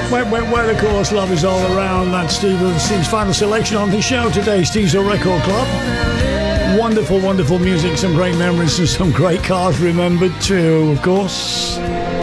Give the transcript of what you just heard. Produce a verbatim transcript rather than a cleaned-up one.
Wet, wet, wet, of course, love is all around. That's Steve Steve's final selection on his show today, Steve's Record Club. Wonderful, wonderful music, some great memories and some great cars remembered too, of course.